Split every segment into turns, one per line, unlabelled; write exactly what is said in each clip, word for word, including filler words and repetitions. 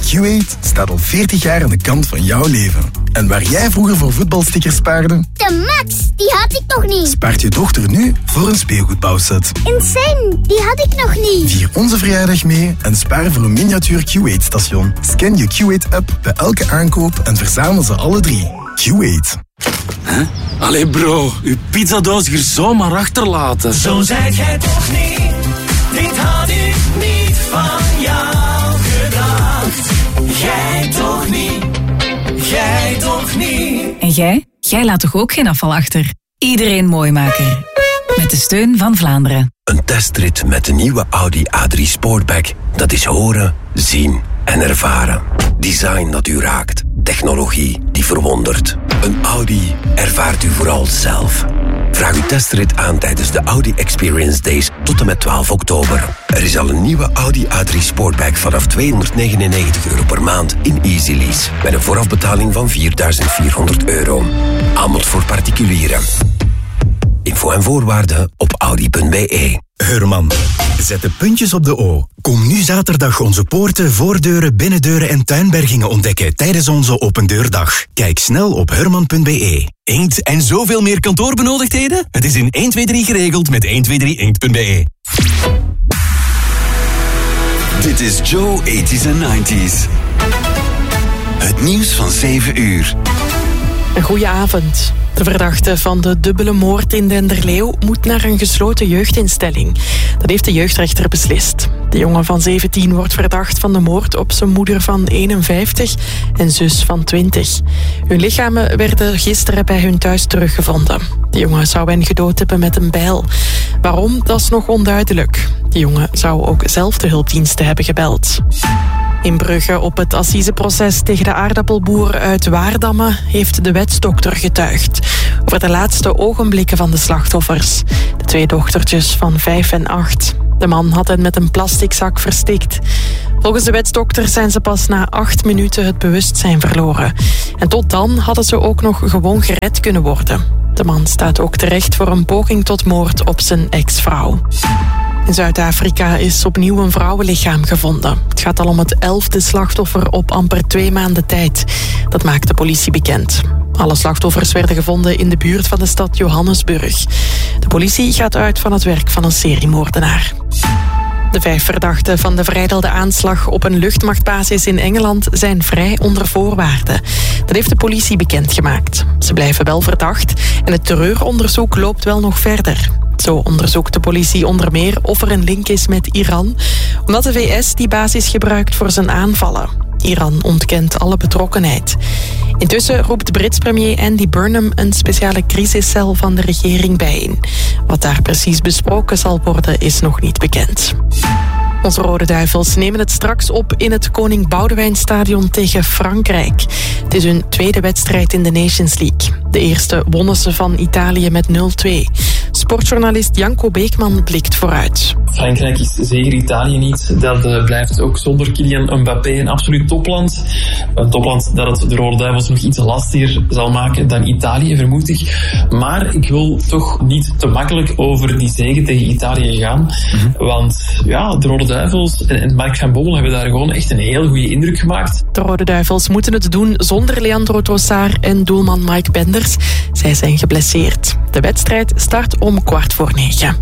Q acht staat al veertig jaar aan de kant van jouw leven. En waar jij vroeger voor voetbalstickers spaarde...
De Max, die had ik nog niet.
Spaart je dochter nu voor een speelgoedbouwset.
Insane, die had ik nog niet.
Vier onze verjaardag mee en spaar voor een miniatuur Q acht-station. Scan je Q acht-app bij elke aankoop en verzamel ze alle drie. Q acht.
Huh? Allee bro, uw pizzadoos hier zomaar achterlaten.
Zo zijt jij toch niet, dit had ik niet van jou gedacht. Jij toch niet, jij toch niet.
En jij? Jij laat toch ook geen afval achter? Iedereen mooi maken. Met de steun van Vlaanderen.
Een testrit met de nieuwe Audi A drie Sportback. Dat is horen, zien en ervaren. Design dat u raakt. Technologie die verwondert. Een Audi ervaart u vooral zelf. Vraag uw testrit aan tijdens de Audi Experience Days tot en met twaalf oktober. Er is al een nieuwe Audi A drie Sportback vanaf tweehonderdnegenennegentig euro per maand in Easy Lease. Met een voorafbetaling van vierduizend vierhonderd euro. Aanbod voor particulieren. Info en voorwaarden op audi punt b e.
Heurman, zet de puntjes op de O. Kom nu zaterdag onze poorten, voordeuren, binnendeuren en tuinbergingen ontdekken tijdens onze opendeurdag. Kijk snel op heurman punt b e.
Inkt en zoveel meer kantoorbenodigdheden? Het is in één twee drie geregeld met één twee drie inkt punt b e.
Dit is Joe tachtiger en negentiger. Het nieuws van zeven uur.
Een goeie avond. De verdachte van de dubbele moord in Denderleeuw moet naar een gesloten jeugdinstelling. Dat heeft de jeugdrechter beslist. De jongen van zeventien wordt verdacht van de moord op zijn moeder van eenenvijftig en zus van twintig. Hun lichamen werden gisteren bij hun thuis teruggevonden. De jongen zou hen gedood hebben met een bijl. Waarom, dat is nog onduidelijk. De jongen zou ook zelf de hulpdiensten hebben gebeld. In Brugge op het assiseproces tegen de aardappelboer uit Waardamme heeft de wetsdokter getuigd over de laatste ogenblikken van de slachtoffers. De twee dochtertjes van vijf en acht. De man had hen met een plastic zak verstikt. Volgens de wetsdokter zijn ze pas na acht minuten het bewustzijn verloren. En tot dan hadden ze ook nog gewoon gered kunnen worden. De man staat ook terecht voor een poging tot moord op zijn ex-vrouw. In Zuid-Afrika is opnieuw een vrouwenlichaam gevonden. Het gaat al om het elfde slachtoffer op amper twee maanden tijd. Dat maakt de politie bekend. Alle slachtoffers werden gevonden in de buurt van de stad Johannesburg. De politie gaat uit van het werk van een seriemoordenaar. De vijf verdachten van de vrijdelde aanslag op een luchtmachtbasis in Engeland zijn vrij onder voorwaarden. Dat heeft de politie bekendgemaakt. Ze blijven wel verdacht en het terreuronderzoek loopt wel nog verder. Zo onderzoekt de politie onder meer of er een link is met Iran, omdat de V S die basis gebruikt voor zijn aanvallen. Iran ontkent alle betrokkenheid. Intussen roept Brits premier Andy Burnham een speciale crisiscel van de regering bijeen. Wat daar precies besproken zal worden is nog niet bekend. Onze Rode Duivels nemen het straks op in het Koning Boudewijnstadion tegen Frankrijk. Het is hun tweede wedstrijd in de Nations League. De eerste wonnen ze van Italië met nul twee. Sportjournalist Janko Beekman blikt vooruit.
Frankrijk is zeker Italië niet. Dat uh, blijft ook zonder Kylian Mbappé een absoluut topland. Een topland dat het de Rode Duivels nog iets lastiger zal maken dan Italië, vermoed ik. Maar ik wil toch niet te makkelijk over die zege tegen Italië gaan. Mm-hmm. Want ja, de Rode Duivels en Mark van Bommel hebben daar gewoon echt een heel goede indruk gemaakt.
De Rode Duivels moeten het doen zonder Leandro Trossard en doelman Mike Benders. Zij zijn geblesseerd. De wedstrijd start om kwart voor negen.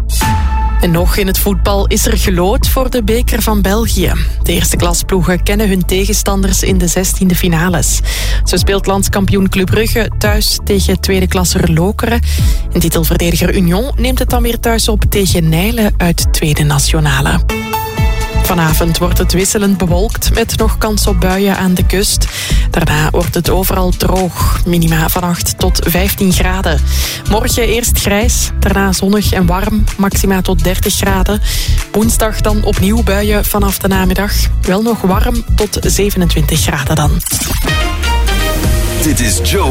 En nog in het voetbal is er gelood voor de beker van België. De eerste klasploegen kennen hun tegenstanders in de zestiende finales. Zo speelt landskampioen Club Brugge thuis tegen tweede klasser Lokeren. En titelverdediger Union neemt het dan weer thuis op tegen Nijlen uit tweede nationale. Vanavond wordt het wisselend bewolkt met nog kans op buien aan de kust. Daarna wordt het overal droog. Minima van acht tot vijftien graden. Morgen eerst grijs, daarna zonnig en warm. Maxima tot dertig graden. Woensdag dan opnieuw buien vanaf de namiddag. Wel nog warm tot zevenentwintig graden dan.
Dit is Joe